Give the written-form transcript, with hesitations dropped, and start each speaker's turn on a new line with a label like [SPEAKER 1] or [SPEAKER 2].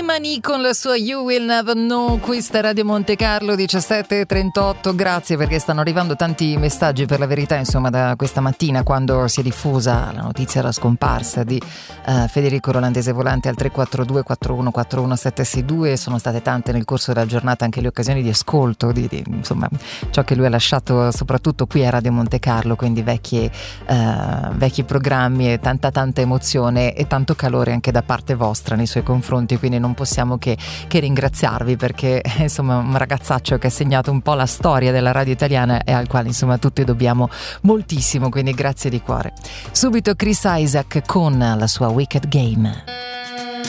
[SPEAKER 1] Rimani con la sua You Will Never Know. Questa è Radio Monte Carlo 17:38. Grazie, perché stanno arrivando tanti messaggi, per la verità, insomma, da questa mattina, quando si è diffusa la notizia della scomparsa di Federico Rolandese Volante al 342 4141 762. Sono state tante nel corso della giornata anche le occasioni di ascolto di insomma ciò che lui ha lasciato, soprattutto qui a Radio Monte Carlo, quindi vecchi programmi, e tanta emozione e tanto calore anche da parte vostra nei suoi confronti, quindi non possiamo che ringraziarvi, perché insomma un ragazzaccio che ha segnato un po' la storia della radio italiana e al quale insomma tutti dobbiamo moltissimo, quindi grazie di cuore. Subito Chris Isaak con la sua Wicked Game.